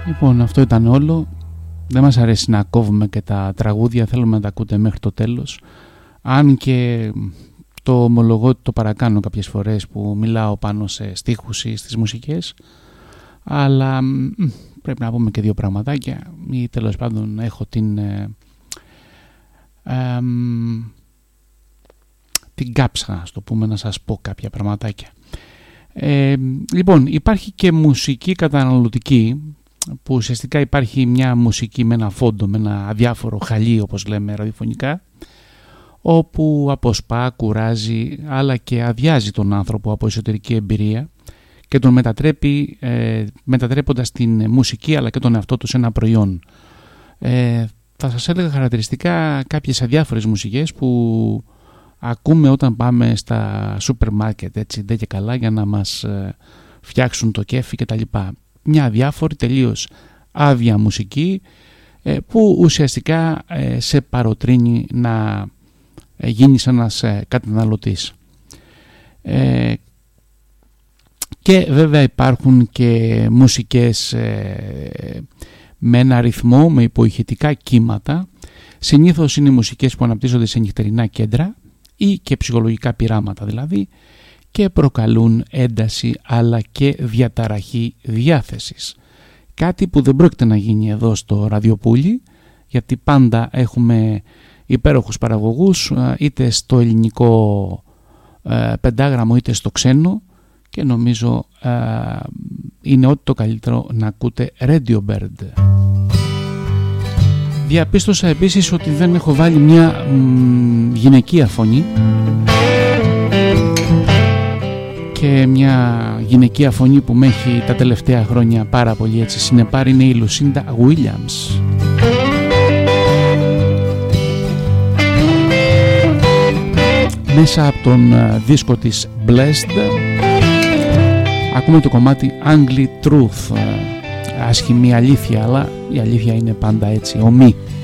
Λοιπόν, αυτό ήταν όλο. Δεν μας αρέσει να κόβουμε και τα τραγούδια, θέλουμε να τα ακούτε μέχρι το τέλος. Αν και το ομολογώ ότι το παρακάνω κάποιες φορές που μιλάω πάνω σε στίχους ή στις μουσικές, αλλά πρέπει να πούμε και δύο πραγματάκια ή τέλος πάντων έχω την κάψα, ας το πούμε, να σας πω κάποια πραγματάκια. Λοιπόν, υπάρχει και μουσική καταναλωτική, που ουσιαστικά υπάρχει μια μουσική με ένα φόντο, με ένα αδιάφορο χαλί, όπως λέμε ραδιοφωνικά, όπου αποσπά, κουράζει, αλλά και αδειάζει τον άνθρωπο από εσωτερική εμπειρία και τον μετατρέπει, μετατρέποντας την μουσική αλλά και τον εαυτό του σε ένα προϊόν. Θα σας έλεγα χαρακτηριστικά κάποιες αδιάφορες μουσικές που ακούμε όταν πάμε στα σούπερ μάρκετ, έτσι ντε και καλά, για να μας φτιάξουν το κέφι και τα λοιπά. Μια αδιάφορη, τελείως άδεια μουσική που ουσιαστικά σε παροτρύνει να γίνεις ένας καταναλωτής. Και βέβαια υπάρχουν και μουσικές με ένα ρυθμό, με υποηχητικά κύματα. Συνήθως είναι μουσικές που αναπτύσσονται σε νυχτερινά κέντρα ή και ψυχολογικά πειράματα δηλαδή, και προκαλούν ένταση αλλά και διαταραχή διάθεσης. Κάτι που δεν πρόκειται να γίνει εδώ στο ραδιοπούλι, γιατί πάντα έχουμε υπέροχους παραγωγούς είτε στο ελληνικό πεντάγραμμο είτε στο ξένο, και νομίζω είναι ό,τι το καλύτερο να ακούτε Radio Bird. Διαπίστωσα επίσης ότι δεν έχω βάλει μια γυναικεία φωνή, και μια γυναικεία φωνή που με έχει τα τελευταία χρόνια πάρα πολύ έτσι συνεπάρει είναι η Lucinda Williams. Μέσα από τον δίσκο της Blessed ακούμε το κομμάτι Ugly Truth, άσχημη αλήθεια, αλλά η αλήθεια είναι πάντα έτσι ομή.